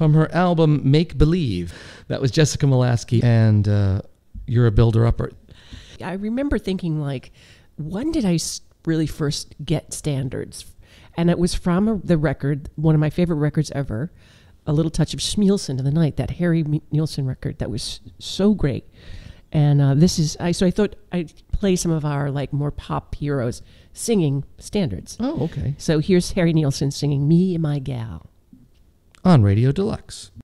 from her album Make Believe. That was Jessica Molaskey, and You're a Builder-Upper. I remember thinking, like, when did I really first get standards? And it was from the record, one of my favorite records ever, A Little Touch of Schmielsen in the Night, that Harry Nilsson record that was so great. And so I thought I'd play some of our like more pop heroes singing standards. Oh, okay. So here's Harry Nilsson singing Me and My Gal on Radio Deluxe.